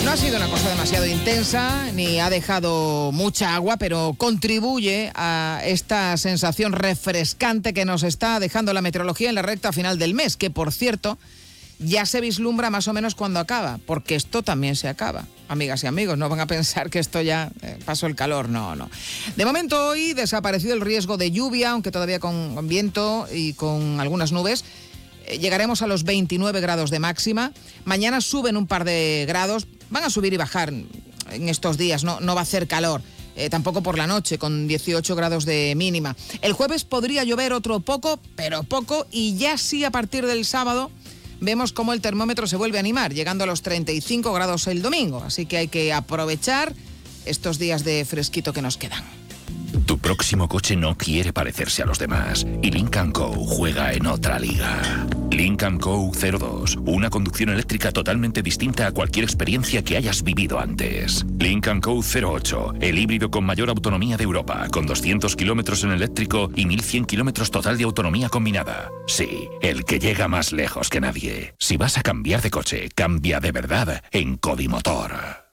No ha sido una cosa demasiado intensa, ni ha dejado mucha agua, pero contribuye a esta sensación refrescante que nos está dejando la meteorología en la recta final del mes, que por cierto, ya se vislumbra más o menos cuando acaba, porque esto también se acaba. Amigas y amigos, no van a pensar que esto ya pasó el calor, no. De momento hoy desaparecido el riesgo de lluvia, aunque todavía con viento y con algunas nubes. Llegaremos a los 29 grados de máxima. Mañana suben un par de grados. Van a subir y bajar en estos días, no va a hacer calor. Tampoco por la noche, con 18 grados de mínima. El jueves podría llover otro poco, pero poco. Y ya sí, a partir del sábado, vemos cómo el termómetro se vuelve a animar, llegando a los 35 grados el domingo. Así que hay que aprovechar estos días de fresquito que nos quedan. Tu próximo coche no quiere parecerse a los demás y Lynk & Co juega en otra liga. Lynk & Co 02, una conducción eléctrica totalmente distinta a cualquier experiencia que hayas vivido antes. Lynk & Co 08, el híbrido con mayor autonomía de Europa, con 200 kilómetros en eléctrico y 1100 kilómetros total de autonomía combinada. Sí, el que llega más lejos que nadie. Si vas a cambiar de coche, cambia de verdad en Codimotor.